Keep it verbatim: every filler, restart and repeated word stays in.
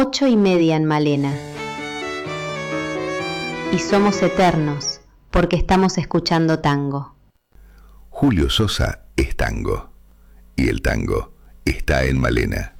ocho y media en Malena. Y somos eternos porque estamos escuchando tango. Julio Sosa es tango y el tango está en Malena.